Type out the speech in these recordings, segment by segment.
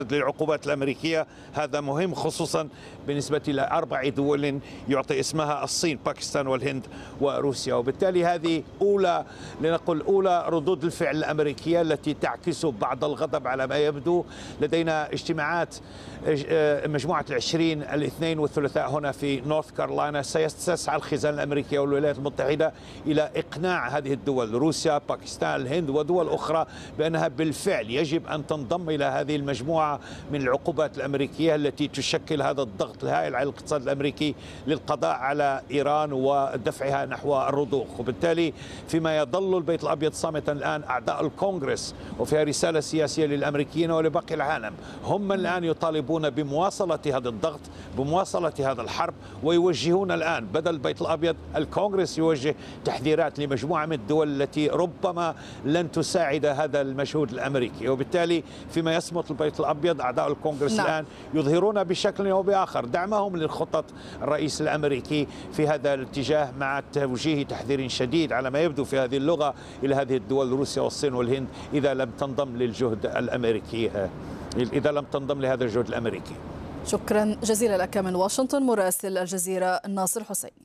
للعقوبات الأمريكية. هذا مهم خصوصا بالنسبة إلى 4 دول يعطي اسمها الصين، باكستان والهند وروسيا، وبالتالي هذه أولى ردود الفعل الأمريكية التي تعكس بعض الغضب على ما يبدو. لدينا اجتماعات مجموعة ال20 الاثنين والثلاثاء هنا في نورث كارولاينا. سيسعى الخزانة الأمريكية والولايات المتحدة إلى إقناع هذه الدول روسيا، باكستان، الهند ودول أخرى بأنها بالفعل يجب أن تنضم إلى هذه المجموعة من العقوبات الأمريكية التي تشكل هذا الضغط الهائل على الاقتصاد الأمريكي للقضاء على إيران ودفعها نحو الرضوخ. وبالتالي فيما يظل البيت الأبيض صامتا الآن، أعضاء الكونغرس وفيها رسالة سياسية للأمريكيين ولباقي العالم، هم من الآن يطالبون بمواصلة هذا الضغط، بمواصلة هذا الحرب، ويوجهون الآن بدل البيت الأبيض الكونغرس يوجه تحذيرات لمجموعة من الدول التي ربما لن تساعد هذا المجهود الأمريكي. وبالتالي فيما يصمت البيت الأبيض، أعضاء الكونغرس الآن يظهرون بشكل أو بآخر دعمهم للخطط الرئيس الأمريكي في هذا الاتجاه، مع توجيه تحذير شديد على ما يبدو في هذه اللغة إلى هذه الدول روسيا والصين والهند إذا لم تنضم للجهد الأمريكي، إذا لم تنضم لهذا الجهد الأمريكي. شكرا جزيلا لك من واشنطن مراسل الجزيرة ناصر حسين.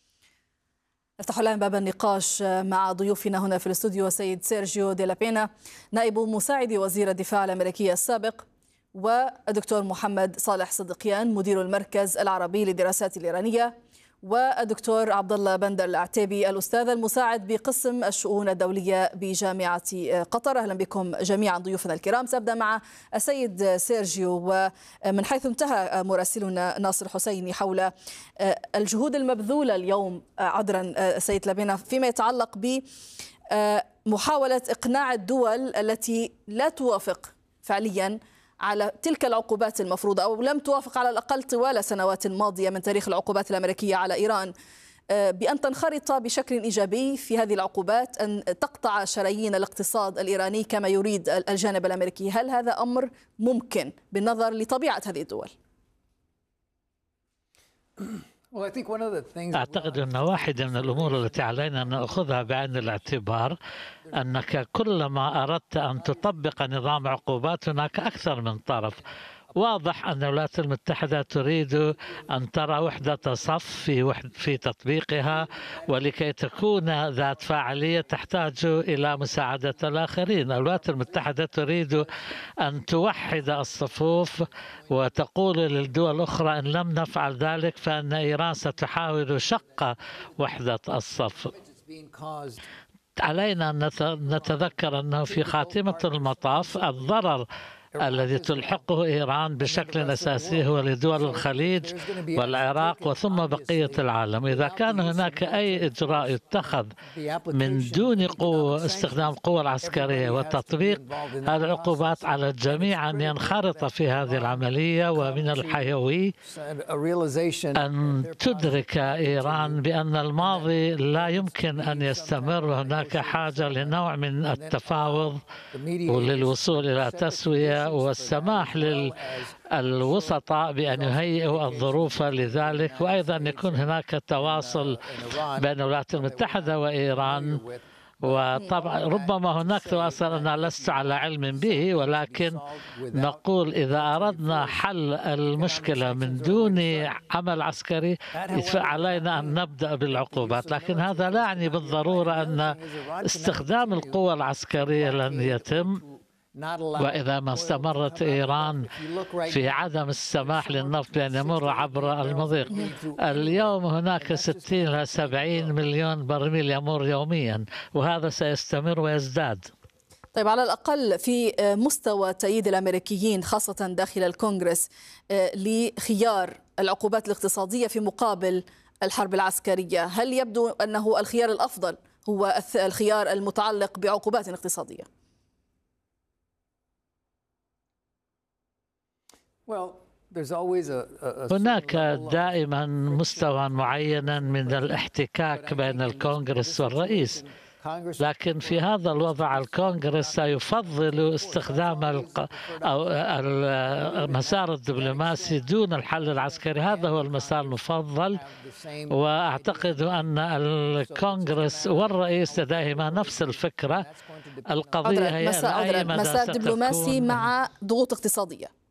نفتح الآن باب النقاش مع ضيوفنا هنا في الاستوديو السيد سيرجيو دي لابينا نائب مساعد وزير الدفاع الأمريكي السابق، والدكتور محمد صالح صدقيان مدير المركز العربي للدراسات الإيرانية، والدكتور عبد الله بندر العتيبي الأستاذ المساعد بقسم الشؤون الدولية بجامعة قطر. أهلا بكم جميعا ضيوفنا الكرام. سأبدأ مع السيد سيرجيو، ومن حيث انتهى مراسلنا ناصر حسيني حول الجهود المبذولة اليوم عذرا سيد لبينا فيما يتعلق بمحاولة إقناع الدول التي لا توافق فعليا على تلك العقوبات المفروضة أو لم توافق على الأقل طوال سنوات ماضية من تاريخ العقوبات الأمريكية على إيران بأن تنخرط بشكل إيجابي في هذه العقوبات، أن تقطع شرايين الاقتصاد الإيراني كما يريد الجانب الأمريكي. هل هذا أمر ممكن بالنظر لطبيعة هذه الدول؟ أعتقد أن واحدة من الأمور التي علينا أن نأخذها بعين الاعتبار أنك كلما أردت أن تطبق نظام عقوبات هناك أكثر من طرف. واضح أن الولايات المتحدة تريد أن ترى وحدة صف في تطبيقها، ولكي تكون ذات فاعلية تحتاج إلى مساعدة الآخرين. الولايات المتحدة تريد أن توحد الصفوف وتقول للدول الأخرى إن لم نفعل ذلك فإن إيران ستحاول شق وحدة الصف. علينا أن نتذكر أنه في خاتمة المطاف الضرر الذي تلحقه إيران بشكل أساسي هو لدول الخليج والعراق وثم بقية العالم. إذا كان هناك أي إجراء يتخذ من دون استخدام القوة العسكرية وتطبيق هذه العقوبات، على الجميع أن ينخرط في هذه العملية. ومن الحيوي أن تدرك إيران بأن الماضي لا يمكن أن يستمر، وهناك حاجة لنوع من التفاوض وللوصول إلى تسوية والسماح للوسطاء بأن يهيئوا الظروف لذلك، وأيضا يكون هناك تواصل بين الولايات المتحدة وإيران. وطبعا ربما هناك تواصل أنا لست على علم به، ولكن نقول إذا أردنا حل المشكلة من دون عمل عسكري علينا أن نبدأ بالعقوبات. لكن هذا لا يعني بالضرورة أن استخدام القوة العسكرية لن يتم. وإذا ما استمرت إيران في عدم السماح للنفط بأن يمر عبر المضيق، اليوم هناك 60 إلى 70 مليون برميل يمر يوميا، وهذا سيستمر ويزداد. طيب، على الأقل في مستوى تأييد الأمريكيين خاصة داخل الكونغرس لخيار العقوبات الاقتصادية في مقابل الحرب العسكرية، هل يبدو أنه الخيار الأفضل هو الخيار المتعلق بعقوبات اقتصادية؟ هناك دائما مستوى معين من الاحتكاك بين الكونغرس والرئيس، لكن في هذا الوضع الكونغرس سيفضل استخدام أو المسار الدبلوماسي دون الحل العسكري. هذا هو المسار المفضل، وأعتقد أن الكونغرس والرئيس لديهما نفس الفكرة. القضية هي مسار دبلوماسي مع ضغوط اقتصادية.